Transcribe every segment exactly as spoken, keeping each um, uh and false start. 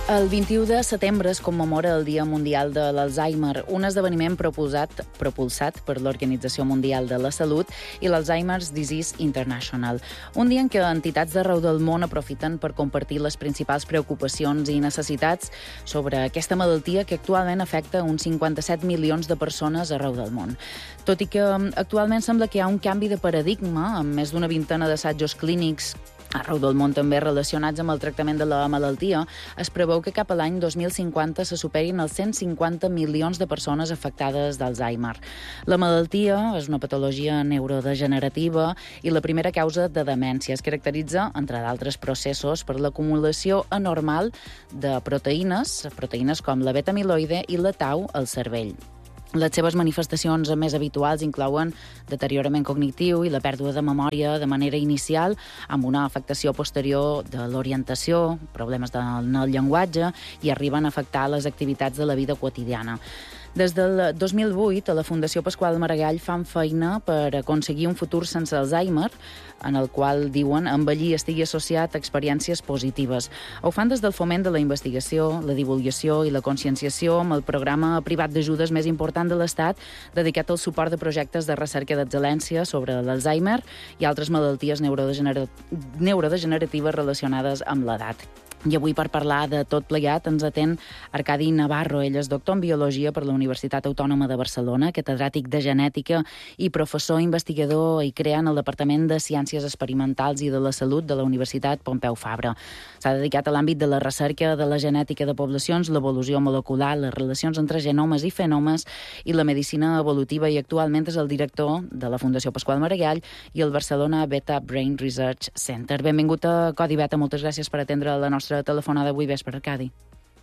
El vint-i-u de setembre es commemora el Dia Mundial de l'Alzheimer, un esdeveniment proposat, propulsat per l'Organització Mundial de la Salut i l'Alzheimer's Disease International. Un dia en què entitats d'arreu del món aprofiten per compartir les principals preocupacions i necessitats sobre aquesta malaltia que actualment afecta uns cinquanta-set milions de persones arreu del món. Tot i que actualment sembla que hi ha un canvi de paradigma, amb més d'una vintena d'assajos clínics arreu del món també relacionats amb el tractament de la malaltia, es preveu que cap a l'any dos mil cinquanta se superin els cent cinquanta milions de persones afectades d'Alzheimer. La malaltia és una patologia neurodegenerativa i la primera causa de demència. Es caracteritza, entre d'altres processos, per l'acumulació anormal de proteïnes, proteïnes com la beta-amiloide i la tau al cervell. Les seves manifestacions més habituals inclouen deteriorament cognitiu i la pèrdua de memòria de manera inicial, amb una afectació posterior de l'orientació, problemes en el llenguatge, i arriben a afectar les activitats de la vida quotidiana. Des del dos mil vuit, a la Fundació Pasqual Maragall fan feina per aconseguir un futur sense Alzheimer, en el qual, diuen, envellir estigui associat a experiències positives. Ho fan des del foment de la investigació, la divulgació i la conscienciació amb el programa privat d'ajudes més important de l'Estat dedicat al suport de projectes de recerca d'excel·lència sobre l'Alzheimer i altres malalties neurodegener- neurodegeneratives relacionades amb l'edat. I avui, per parlar de tot plegat, ens atén Arcadi Navarro. Ell és doctor en Biologia per la Universitat Autònoma de Barcelona, catedràtic de Genètica i professor investigador i crea en el Departament de Ciències Experimentals i de la Salut de la Universitat Pompeu Fabra. S'ha dedicat a l'àmbit de la recerca de la genètica de poblacions, l'evolució molecular, les relacions entre genomes i fenomes i la medicina evolutiva, i actualment és el director de la Fundació Pasqual Maragall i el Barcelona Beta Brain Research Center. Benvingut a Codi Beta, moltes gràcies per atendre la nostra telefonada avui vespre, Arcadi.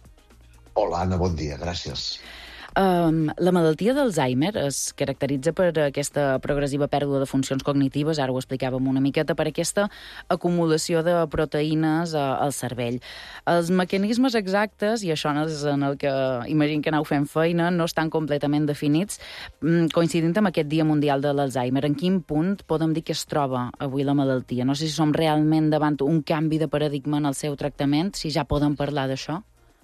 Hola, Anna, bon dia, gràcies. Um, la malaltia d'Alzheimer es caracteritza per aquesta progressiva pèrdua de funcions cognitives, ara ho explicàvem una miqueta, per aquesta acumulació de proteïnes al cervell. Els mecanismes exactes, i això és en el que imagino que aneu fent feina, no estan completament definits, coincidint amb aquest Dia Mundial de l'Alzheimer. En quin punt podem dir que es troba avui la malaltia? No sé si som realment davant un canvi de paradigma en el seu tractament, si ja podem parlar d'això.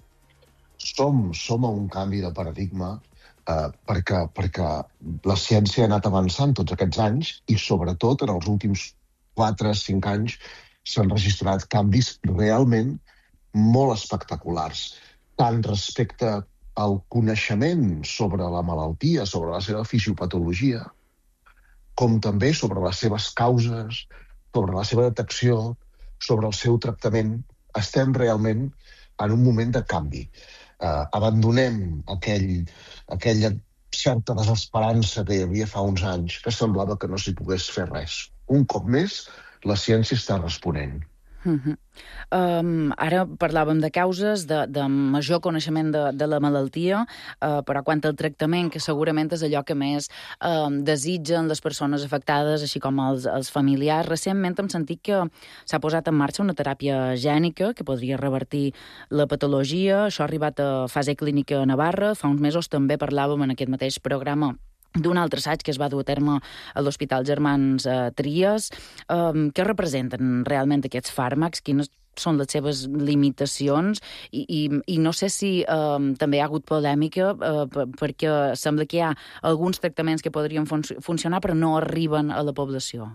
Som, som a un canvi de paradigma eh, perquè, perquè la ciència ha anat avançant tots aquests anys i, sobretot, en els últims quatre a cinc anys s'han registrat canvis realment molt espectaculars, tant respecte al coneixement sobre la malaltia, sobre la seva fisiopatologia, com també sobre les seves causes, sobre la seva detecció, sobre el seu tractament. Estem realment en un moment de canvi. Uh, abandonem aquell, aquella certa desesperança que hi havia fa uns anys, que semblava que no s'hi pogués fer res. Un cop més, la ciència està responent. Uh-huh. Um, ara parlàvem de causes, de, de major coneixement de, de la malaltia, uh, però quant al tractament, que segurament és allò que més um, desitgen les persones afectades, així com els, els familiars. Recentment hem sentit que s'ha posat en marxa una teràpia gènica que podria revertir la patologia. Això ha arribat a fase clínica a Navarra. Fa uns mesos també parlàvem en aquest mateix programa d'un altre assaig que es va dur a terme a l'Hospital Germans eh, Trias. Um, què representen realment aquests fàrmacs? Quines són les seves limitacions? I, i, i no sé si um, també hi ha hagut polèmica uh, perquè sembla que hi ha alguns tractaments que podrien fun- funcionar però no arriben a la població.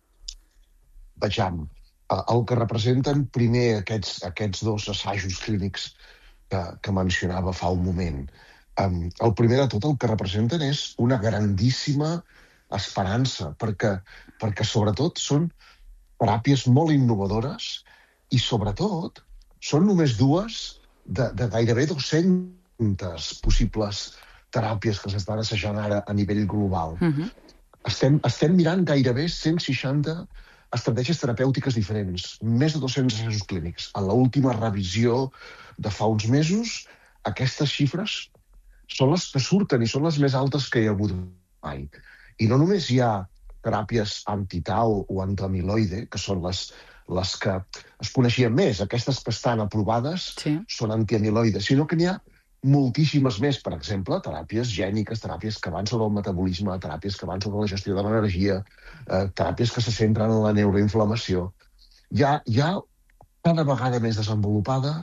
Vejam, el que representen primer aquests, aquests dos assajos clínics que, que mencionava fa un moment. Um, el primer de tot el que representen és una grandíssima esperança, perquè, perquè sobretot són teràpies molt innovadores i sobretot són només dues de, de gairebé dues-centes possibles teràpies que s'estan assajant ara a nivell global. Uh-huh. Estem, estem mirant gairebé cent seixanta estratègies terapèutiques diferents, més de dos-cents assajos clínics. En l'última revisió de fa uns mesos, aquestes xifres són les que surten i són les més altes que hi ha hagut mai. I no només hi ha teràpies anti-tau o anti-amiloide, que són les, les que es coneixien més, aquestes que estan aprovades sí. Són anti-amiloide, sinó que n'hi ha moltíssimes més, per exemple, teràpies gèniques, teràpies que van sobre el metabolisme, teràpies que van sobre la gestió de l'energia, eh, teràpies que se centren en la neuroinflamació. Hi ha, hi ha cada vegada més desenvolupada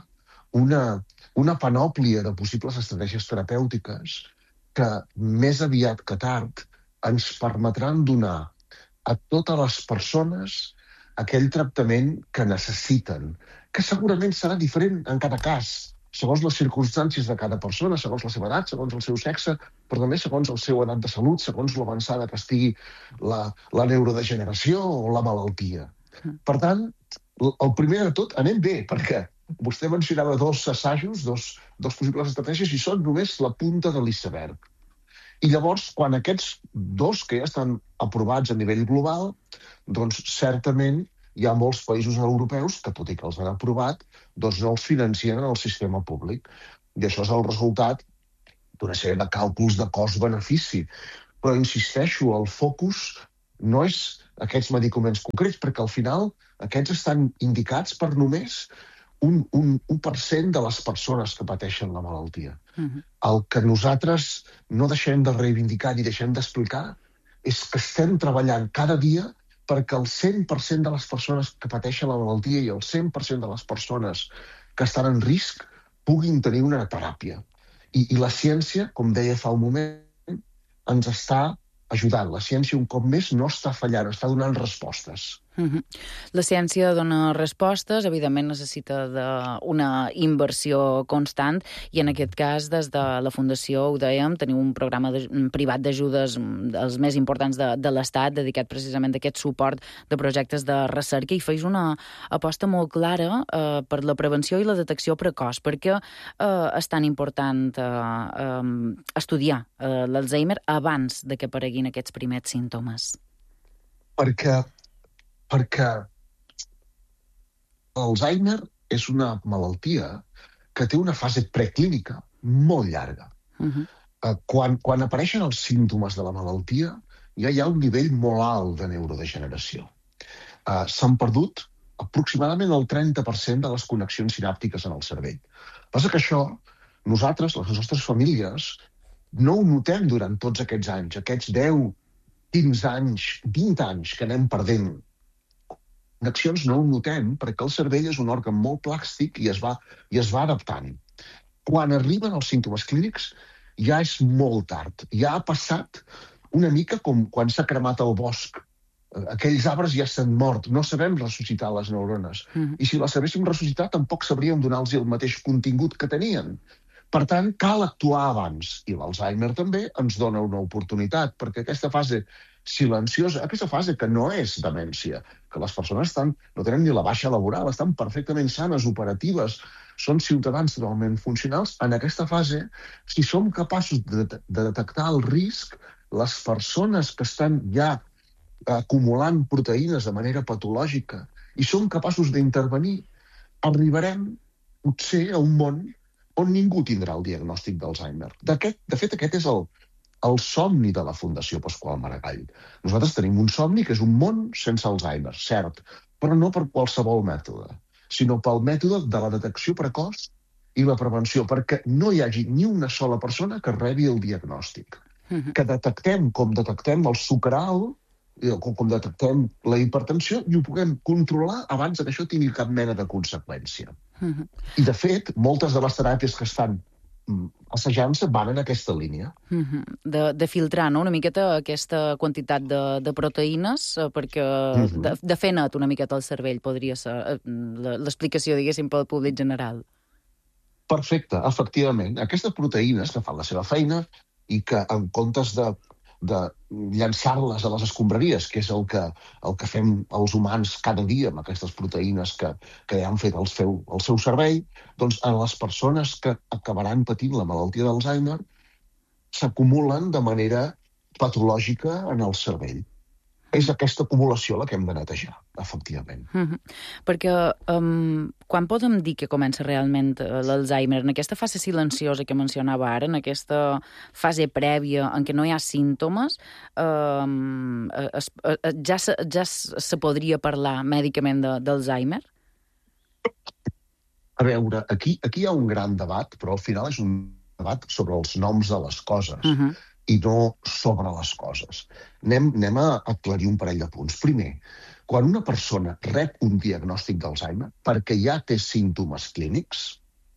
una, una panòplia de possibles estratègies terapèutiques que més aviat que tard ens permetran donar a totes les persones aquell tractament que necessiten, que segurament serà diferent en cada cas, segons les circumstàncies de cada persona, segons la seva edat, segons el seu sexe, però també segons el seu edat de salut, segons l'avançada que estigui la, la neurodegeneració o la malaltia. Per tant, el primer de tot, anem bé, perquè vostè mencionava dos assajos, dos, dos possibles estratègies, i són només la punta de l'iceberg. I llavors, quan aquests dos que ja estan aprovats a nivell global, doncs certament hi ha molts països europeus que, tot i que els han aprovat, doncs no els financien en el sistema públic. I això és el resultat d'una sèrie de càlculs de cost-benefici. Però, insisteixo, el focus no és aquests medicaments concrets, perquè al final aquests estan indicats per només un, un un per cent de les persones que pateixen la malaltia. Uh-huh. El que nosaltres no deixem de reivindicar ni deixem d'explicar és que estem treballant cada dia perquè el cent per cent de les persones que pateixen la malaltia i el cent per cent de les persones que estan en risc puguin tenir una teràpia. I, i la ciència, com deia fa un moment, ens està ajudant. La ciència, un cop més, no està fallant, està donant respostes. Uh-huh. La ciència dona respostes, evidentment necessita una inversió constant, i en aquest cas, des de la Fundació, ho dèiem, teniu un programa de, privat d'ajudes dels més importants de, de l'Estat, dedicat precisament a aquest suport de projectes de recerca, i feis una aposta molt clara eh, per la prevenció i la detecció precoç. Per què eh, és tan important eh, eh, estudiar eh, l'Alzheimer abans de que apareguin aquests primers símptomes? Perquè perquè l'Alzheimer és una malaltia que té una fase preclínica molt llarga. Uh-huh. Quan, quan apareixen els símptomes de la malaltia, ja hi ha un nivell molt alt de neurodegeneració. Uh, S'han perdut aproximadament el trenta per cent de les connexions sinàptiques en el cervell. Passa que això, nosaltres, les nostres famílies, no ho notem durant tots aquests anys, aquests deu, quinze anys, vint anys que anem perdent. Connexions no ho notem perquè el cervell és un òrgan molt plàstic i es va, i es va adaptant. Quan arriben els símptomes clínics ja és molt tard. Ja ha passat una mica com quan s'ha cremat el bosc. Aquells arbres ja s'han mort. No sabem ressuscitar les neurones. Mm. I si les sabéssim ressuscitar tampoc sabríem donar-los el mateix contingut que tenien. Per tant, cal actuar abans. I l'Alzheimer també ens dona una oportunitat, perquè aquesta fase silenciosa, aquesta fase que no és demència, que les persones estan, no tenen ni la baixa laboral, estan perfectament sanes, operatives, són ciutadans totalment funcionals. En aquesta fase, si som capaços de, de detectar el risc, les persones que estan ja acumulant proteïnes de manera patològica i som capaços d'intervenir, arribarem potser a un món on ningú tindrà el diagnòstic d'Alzheimer. De fet, aquest és el, el somni de la Fundació Pasqual Maragall. Nosaltres tenim un somni que és un món sense Alzheimer, cert, però no per qualsevol mètode, sinó pel mètode de la detecció precoç i la prevenció, perquè no hi hagi ni una sola persona que rebi el diagnòstic. Uh-huh. Que detectem com detectem el sucre alt, com, com detectem la hipertensió, i ho puguem controlar abans que això tingui cap mena de conseqüència. Uh-huh. I, de fet, moltes de les teràpies que estan assajant-se van en aquesta línia. Uh-huh. De, de filtrar, no?, una miqueta aquesta quantitat de, de proteïnes, eh, perquè uh-huh. de, de fer net una miqueta el cervell podria ser eh, l'explicació, diguéssim, pel públic general. Perfecte, efectivament. Aquestes proteïnes que fan la seva feina i que, en comptes de de llançar-les a les escombraries, que és el que, el que fem els humans cada dia amb aquestes proteïnes que, que ja han fet el seu, el seu servei, doncs a les persones que acabaran patint la malaltia d'Alzheimer s'acumulen de manera patològica en el cervell. És aquesta acumulació la que hem de netejar, efectivament. Uh-huh. Perquè um, quan podem dir que comença realment l'Alzheimer? En aquesta fase silenciosa que mencionava ara, en aquesta fase prèvia en què no hi ha símptomes, um, es, ja, se, ja se podria parlar mèdicament de, d'Alzheimer? A veure, aquí, aquí hi ha un gran debat, però al final és un debat sobre els noms de les coses. Uh-huh. I no sobre les coses. Anem, anem a aclarir un parell de punts. Primer, quan una persona rep un diagnòstic d'Alzheimer perquè ja té símptomes clínics,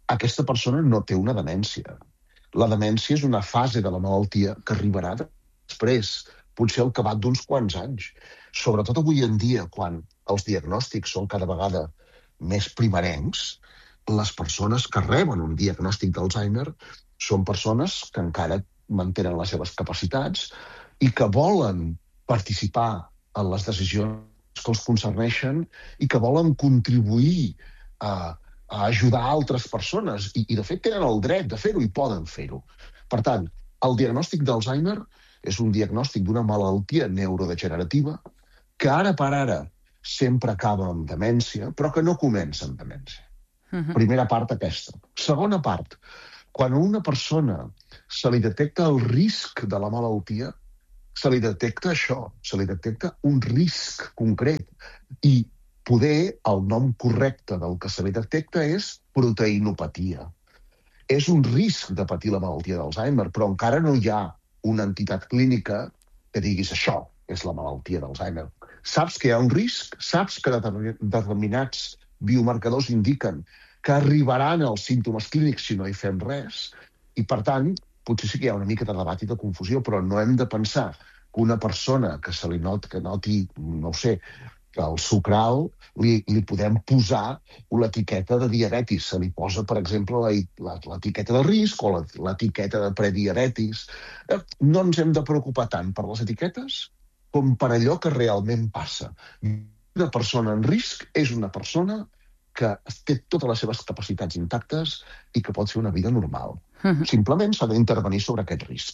aquesta persona no té una demència. La demència és una fase de la malaltia que arribarà després, potser al cabat d'uns quants anys. Sobretot avui en dia, quan els diagnòstics són cada vegada més primerencs, les persones que reben un diagnòstic d'Alzheimer són persones que encara mantenen les seves capacitats i que volen participar en les decisions que els concerneixen i que volen contribuir a, a ajudar altres persones. I, I, de fet, tenen el dret de fer-ho i poden fer-ho. Per tant, el diagnòstic d'Alzheimer és un diagnòstic d'una malaltia neurodegenerativa que ara per ara sempre acaba amb demència, però que no comença amb demència. Uh-huh. Primera part aquesta. Segona part, quan a una persona se li detecta el risc de la malaltia, se li detecta això, se li detecta un risc concret. I poder, el nom correcte del que se li detecta és proteïnopatia. És un risc de patir la malaltia d'Alzheimer, però encara no hi ha una entitat clínica que diguis això és la malaltia d'Alzheimer. Saps que hi ha un risc, saps que determinats biomarcadors indiquen que arribaran els símptomes clínics si no hi fem res, i per tant, potser sí que hi ha una mica de debat i de confusió, però no hem de pensar que una persona que se li noti, que noti, no ho sé, que el sucral li, li podem posar l'etiqueta de diabetis. Se li posa, per exemple, l'etiqueta de risc o l'etiqueta de prediabetis. No ens hem de preocupar tant per les etiquetes com per allò que realment passa. Una persona en risc és una persona que té totes les seves capacitats intactes i que pot fer una vida normal. Uh-huh. Simplement s'ha d'intervenir sobre aquest risc.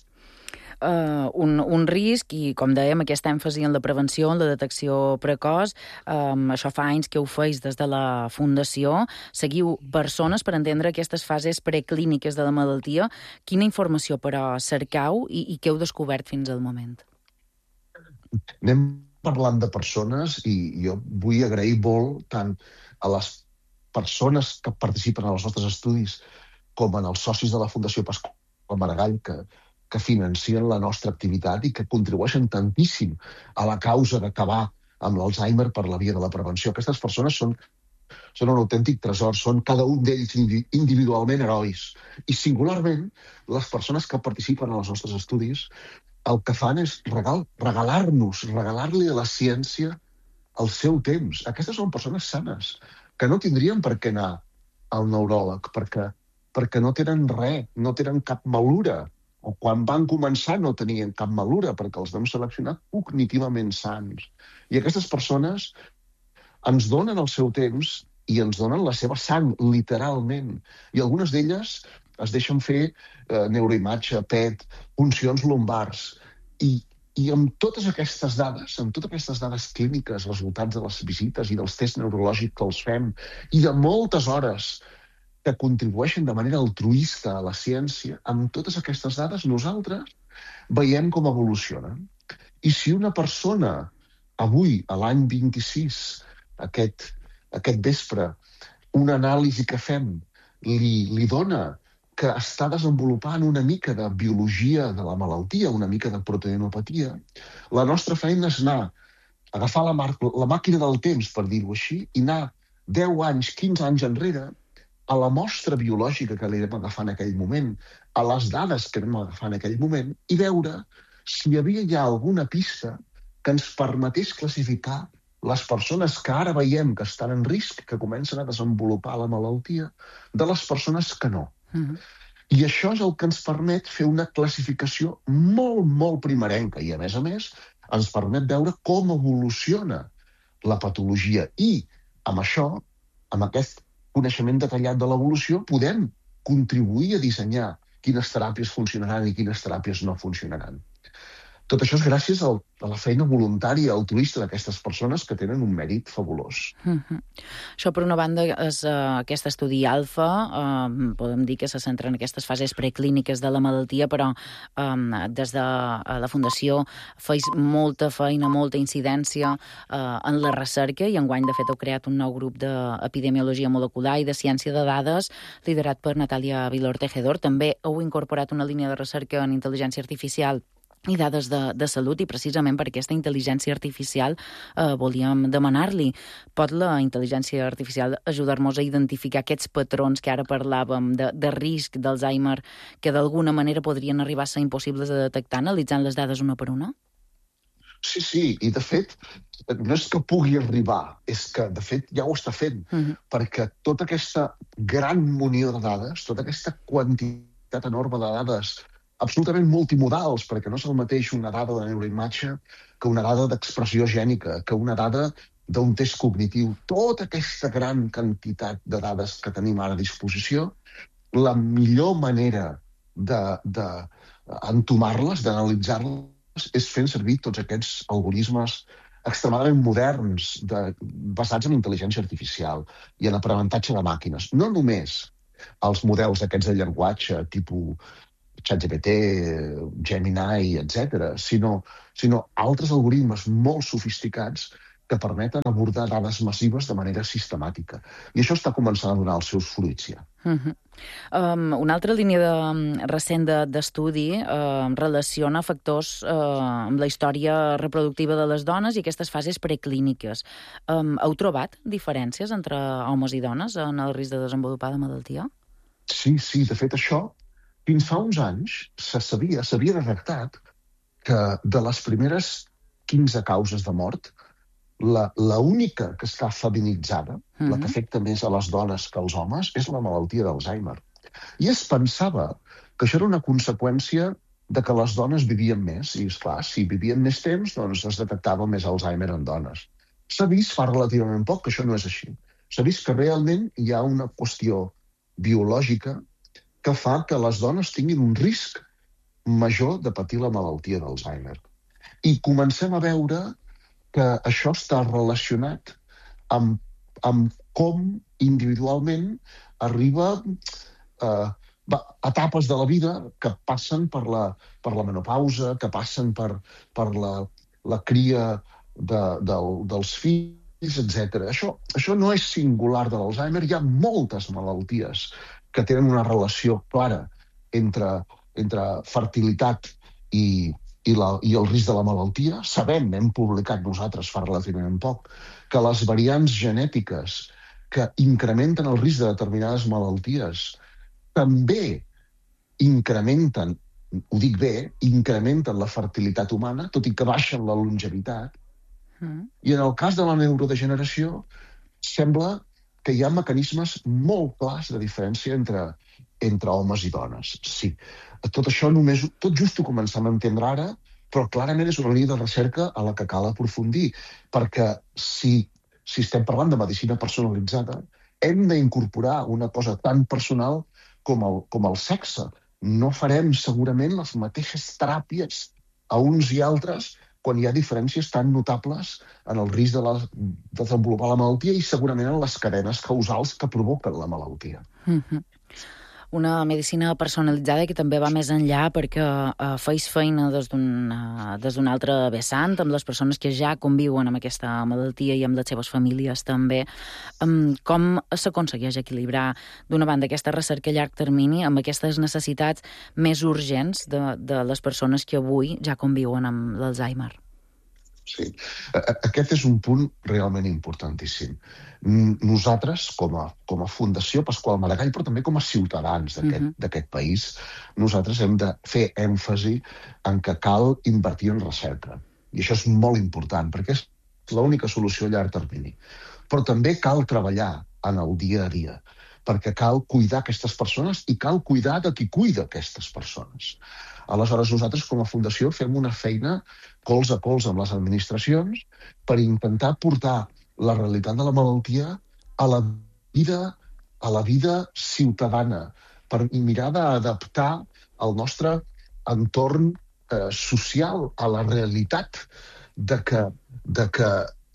Uh, un, un risc i, com dèiem, aquest èmfasi en la prevenció, en la detecció precoç. Um, això fa anys que ho feis des de la Fundació. Seguiu persones per entendre aquestes fases preclíniques de la malaltia. Quina informació, però, cercau i, i què heu descobert fins al moment? Anem parlant de persones i jo vull agrair molt tant a les persones que participen en els nostres estudis com en els socis de la Fundació Pasqual Maragall que, que financien la nostra activitat i que contribueixen tantíssim a la causa d'acabar amb l'Alzheimer per la via de la prevenció. Aquestes persones són, són un autèntic tresor, són cada un d'ells individualment herois. I singularment, les persones que participen en els nostres estudis el que fan és regal, regalar-nos, regalar-li a la ciència el seu temps. Aquestes són persones sanes, que no tindrien per què anar al neuròleg, perquè, perquè no tenen res, no tenen cap malura. O quan van començar no tenien cap malura, perquè els vam seleccionar cognitivament sants. I aquestes persones ens donen el seu temps i ens donen la seva sang, literalment. I algunes d'elles es deixen fer eh, neuroimatge, P E T, puncions lumbars. I, I amb totes aquestes dades, amb totes aquestes dades clíniques, resultats de les visites i dels tests neurològics que els fem, i de moltes hores que contribueixen de manera altruista a la ciència, amb totes aquestes dades nosaltres veiem com evolucionen. I si una persona, avui, a l'any vint-i-sis, aquest, aquest vespre, una anàlisi que fem li, li dona que està desenvolupant una mica de biologia de la malaltia, una mica de proteïnopatia, la nostra feina és anar, agafar la, mar- la màquina del temps, per dir-ho així, i anar deu anys, quinze anys enrere, a la mostra biològica que li vam agafar en aquell moment, a les dades que vam agafar en aquell moment, i veure si hi havia ja alguna pista que ens permetés classificar les persones que ara veiem que estan en risc, que comencen a desenvolupar la malaltia, de les persones que no. Uh-huh. I això és el que ens permet fer una classificació molt, molt primerenca i, a més a més, ens permet veure com evoluciona la patologia. I, amb això, amb aquest coneixement detallat de l'evolució, podem contribuir a dissenyar quines teràpies funcionaran i quines teràpies no funcionaran. Tot això és gràcies al, a la feina voluntària, altruista d'aquestes persones que tenen un mèrit fabulós. Mm-hmm. Això, per una banda, és uh, aquest estudi alfa, uh, podem dir que se centra en aquestes fases preclíniques de la malaltia, però um, des de uh, la Fundació feis molta feina, molta incidència uh, en la recerca, i enguany, de fet, heu creat un nou grup d'epidemiologia molecular i de ciència de dades, liderat per Natàlia Vilor Tejedor. També heu incorporat una línia de recerca en intel·ligència artificial i dades de, de salut, i precisament per aquesta intel·ligència artificial eh, volíem demanar-li. Pot la intel·ligència artificial ajudar-nos a identificar aquests patrons que ara parlàvem de, de risc d'Alzheimer que d'alguna manera podrien arribar a ser impossibles de detectar analitzant les dades una per una? Sí, sí, i de fet, no és que pugui arribar, és que de fet ja ho està fent, Uh-huh. perquè tota aquesta gran munió de dades, tota aquesta quantitat enorme de dades absolutament multimodals, perquè no és el mateix una dada de neuroimatge que una dada d'expressió gènica, que una dada d'un test cognitiu. Tota aquesta gran quantitat de dades que tenim ara a disposició, la millor manera d'entomar-les, d'analitzar-les, és fent servir tots aquests algoritmes extremadament moderns de, basats en intel·ligència artificial i en aprenentatge de màquines. No només els models aquests de llenguatge, tipus ChatGPT, Gemini, etcètera, sinó, sinó altres algoritmes molt sofisticats que permeten abordar dades massives de manera sistemàtica. I això està començant a donar els seus fruits ja. Uh-huh. Um, una altra línia de, recent d'estudi de, uh, relaciona factors uh, amb la història reproductiva de les dones i aquestes fases preclíniques. Um, heu trobat diferències entre homes i dones en el risc de desenvolupar la malaltia? Sí, sí, de fet això, fins fa uns anys se sabia, s'havia detectat que de les primeres quinze causes de mort, la, la única que està feminitzada, mm-hmm. la que afecta més a les dones que als homes, és la malaltia d'Alzheimer. I es pensava que això era una conseqüència de que les dones vivien més, i esclar, si vivien més temps, doncs es detectava més Alzheimer en dones. S'ha vist fa relativament poc que això no és així. S'ha vist que realment hi ha una qüestió biològica que fa que les dones tinguin un risc major de patir la malaltia d'Alzheimer. I comencem a veure que això està relacionat amb, amb com individualment arriba eh, etapes de la vida que passen per la, per la menopausa, que passen per, per la, la cria de, del, dels fills, etcètera. Això, això no és singular de l'Alzheimer, hi ha moltes malalties que tenen una relació clara entre, entre fertilitat i, i, la, i el risc de la malaltia. Sabem, hem publicat nosaltres fa relativament poc, que les variants genètiques que incrementen el risc de determinades malalties també incrementen, ho dic bé, incrementen la fertilitat humana, tot i que baixen la longevitat. Mm. I en el cas de la neurodegeneració sembla que hi ha mecanismes molt clars de diferència entre, entre homes i dones. Sí, tot això només, tot just ho comencem a entendre ara, però clarament és una línia de recerca a la que cal aprofundir, perquè si, si estem parlant de medicina personalitzada, hem d'incorporar una cosa tan personal com el, com el sexe. No farem segurament les mateixes teràpies a uns i altres quan hi ha diferències tan notables en el risc de, la, de desenvolupar la malaltia i segurament en les cadenes causals que provoquen la malaltia. Mm-hmm. Una medicina personalitzada que també va més enllà perquè eh, feis feina des d'un des d'un altre vessant, amb les persones que ja conviuen amb aquesta malaltia i amb les seves famílies també. Um, com s'aconsegueix equilibrar, d'una banda, aquesta recerca a llarg termini amb aquestes necessitats més urgents de, de les persones que avui ja conviuen amb l'Alzheimer? Sí. Aquest és un punt realment importantíssim. Nosaltres, com a, com a Fundació Pasqual Maragall, però també com a ciutadans d'aquest uh-huh. d'aquest país, nosaltres hem de fer èmfasi en que cal invertir en recerca. I això és molt important, perquè és l'única solució a llarg termini. Però també cal treballar en el dia a dia, perquè cal cuidar aquestes persones i cal cuidar de qui cuida aquestes persones. Aleshores, nosaltres, com a Fundació, fem una feina colze a colze amb les administracions per intentar portar la realitat de la malaltia a la vida, a la vida ciutadana, per mirar d'adaptar el nostre entorn eh, social a la realitat de que, de que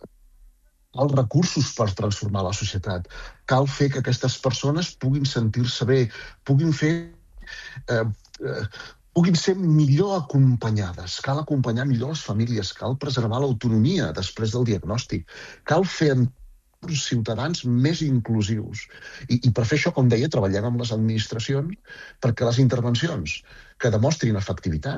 els recursos per transformar la societat. Cal fer que aquestes persones puguin sentir-se bé, puguin fer... Eh, eh, puguin ser millor acompanyades. Cal acompanyar millor les famílies, cal preservar l'autonomia després del diagnòstic, cal fer entorns ciutadans més inclusius. I, I per fer això, com deia, treballem amb les administracions perquè les intervencions que demostrin efectivitat,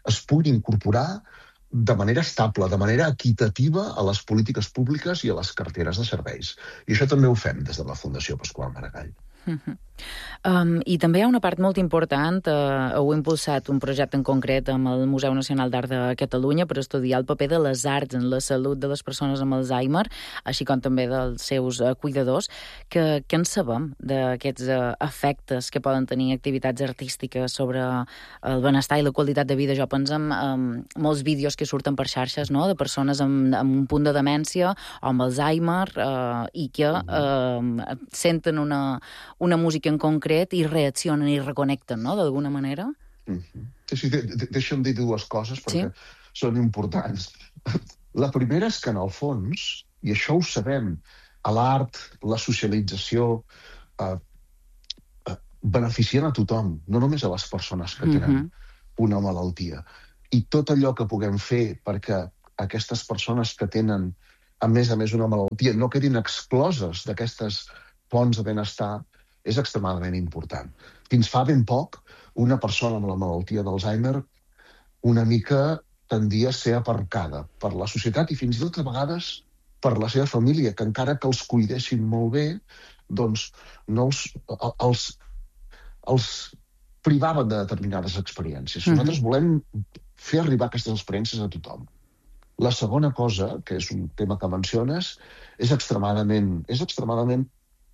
es puguin incorporar de manera estable, de manera equitativa a les polítiques públiques i a les carteres de serveis. I això també ho fem des de la Fundació Pasqual Maragall. Uh-huh. Um, I també hi ha una part molt important, uh, heu impulsat un projecte en concret amb el Museu Nacional d'Art de Catalunya per estudiar el paper de les arts en la salut de les persones amb Alzheimer, així com també dels seus uh, cuidadors. Que, què en sabem d'aquests uh, efectes que poden tenir activitats artístiques sobre el benestar i la qualitat de vida? Jo penso en um, molts vídeos que surten per xarxes, no?, de persones amb, amb un punt de demència o amb Alzheimer uh, i que uh, senten una una música en concret i reaccionen i reconnecten, no?, d'alguna manera. Mm-hmm. Sí, sí, de, de, deixa'm dir dues coses perquè sí? són importants. La primera és que, en el fons, i això ho sabem, a l'art, la socialització, eh, eh, beneficien a tothom, no només a les persones que tenen mm-hmm. una malaltia. I tot allò que puguem fer perquè aquestes persones que tenen, a més a més, una malaltia no quedin excloses d'aquestes fonts de benestar és extremadament important. Fins fa ben poc, una persona amb la malaltia d'Alzheimer una mica tendia a ser aparcada per la societat i fins i tot a vegades per la seva família, que encara que els cuidessin molt bé, doncs no els, els, els privaven de determinades experiències. Mm-hmm. Nosaltres volem fer arribar aquestes experiències a tothom. La segona cosa, que és un tema que menciones, és extremadament, és extremadament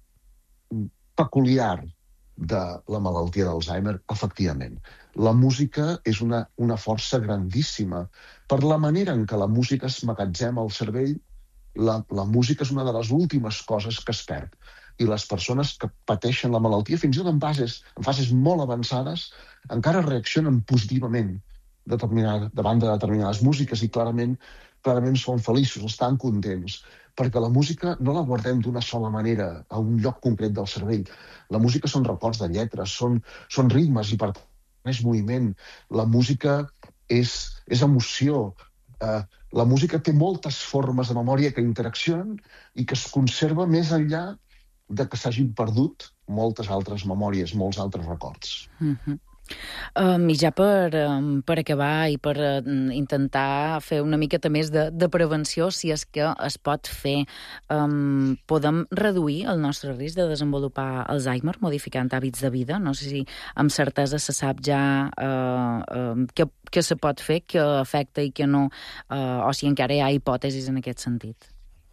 peculiar de la malaltia d'Alzheimer, efectivament. La música és una, una força grandíssima. Per la manera en què la música es magatzema al cervell, la, la música és una de les últimes coses que es perd. I les persones que pateixen la malaltia, fins i tot en fases, en fases molt avançades, encara reaccionen positivament davant de determinades músiques i clarament, clarament són feliços, estan contents. Perquè la música no la guardem d'una sola manera a un lloc concret del cervell. La música són records de lletres, són, són ritmes i per tant és moviment. La música és, és emoció. Eh, la música té moltes formes de memòria que interaccionen i que es conserva més enllà de que s'hagin perdut moltes altres memòries, molts altres records. Mm-hmm. Um, I ja per, um, per acabar i per uh, intentar fer una miqueta més de, de prevenció, si és que es pot fer, um, podem reduir el nostre risc de desenvolupar Alzheimer modificant hàbits de vida? No sé si amb certesa se sap ja uh, uh, què, què se pot fer, què afecta i què no, uh, o si encara hi ha hipòtesis en aquest sentit.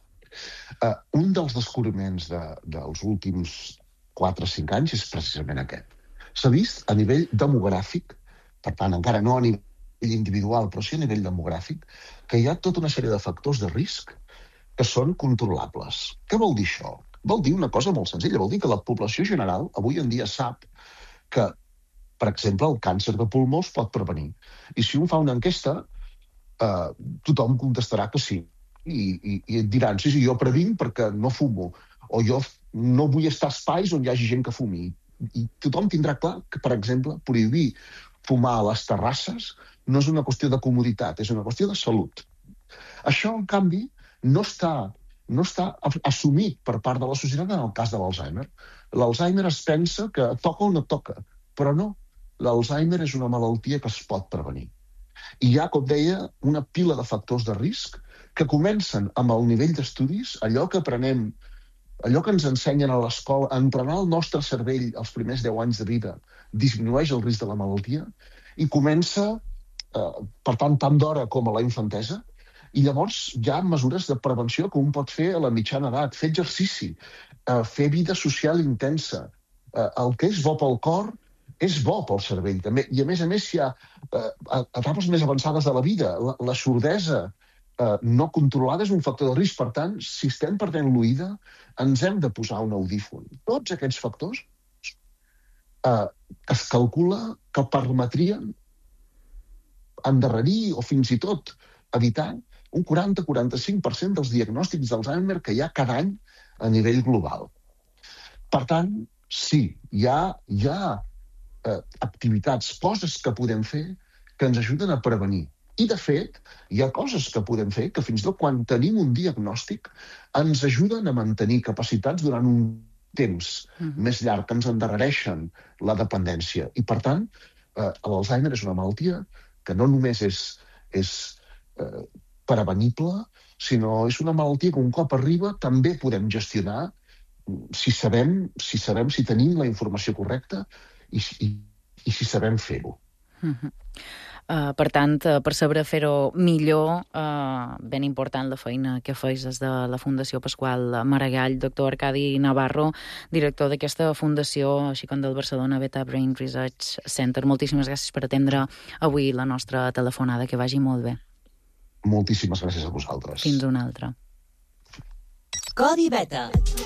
Uh, un dels descobriments de, dels últims quatre o cinc anys és precisament aquest. S'ha vist a nivell demogràfic, per tant, encara no a nivell individual, però sí a nivell demogràfic, que hi ha tota una sèrie de factors de risc que són controlables. Què vol dir això? Vol dir una cosa molt senzilla, vol dir que la població general avui en dia sap que, per exemple, el càncer de pulmó es pot prevenir. I si un fa una enquesta, eh, tothom contestarà que sí. I, i, i et diran, sí, sí, jo previnc perquè no fumo, o jo no vull estar a espais on hi hagi gent que fumi. I tothom tindrà clar que, per exemple, prohibir fumar a les terrasses no és una qüestió de comoditat, és una qüestió de salut. Això, en canvi, no està, no està assumit per part de la societat en el cas de l'Alzheimer. L'Alzheimer es pensa que toca o no toca, però no. L'Alzheimer és una malaltia que es pot prevenir. I hi ha, com deia, una pila de factors de risc que comencen amb el nivell d'estudis, allò que aprenem allò que ens ensenyen a l'escola, entrenar el nostre cervell els primers deu anys de vida disminueix el risc de la malaltia i comença, eh, per tant, tant d'hora com a la infantesa, i llavors hi ha mesures de prevenció que un pot fer a la mitjana edat, fer exercici, eh, fer vida social intensa. Eh, el que és bo pel cor és bo pel cervell, també. I a més a més hi ha eh, etapes més avançades de la vida, la, la sordesa, Uh, no controlada és un factor de risc. Per tant, si estem perdent l'oïda, ens hem de posar un audífon. Tots aquests factors uh, es calcula que permetrien endarrerir o fins i tot evitar un quaranta a quaranta-cinc per cent dels diagnòstics d'Alzheimer que hi ha cada any a nivell global. Per tant, sí, hi ha, hi ha uh, activitats, coses que podem fer que ens ajuden a prevenir. I, de fet, hi ha coses que podem fer que fins i tot quan tenim un diagnòstic ens ajuden a mantenir capacitats durant un temps mm. més llarg, que ens endarrereixen la dependència. I, per tant, eh, l'Alzheimer és una malaltia que no només és, és eh, prevenible, sinó és una malaltia que un cop arriba també podem gestionar si sabem si, sabem, si tenim la informació correcta i, i, i si sabem fer-ho. Uh-huh. Uh, per tant, uh, per saber fer-ho millor, uh, ben important la feina que feis des de la Fundació Pasqual Maragall. Doctor Arcadi Navarro, director d'aquesta fundació, així com del Barcelona Beta Brain Research Center. Moltíssimes gràcies per atendre avui la nostra telefonada. Que vagi molt bé. Moltíssimes gràcies a vosaltres. Fins una altra. Codi Beta.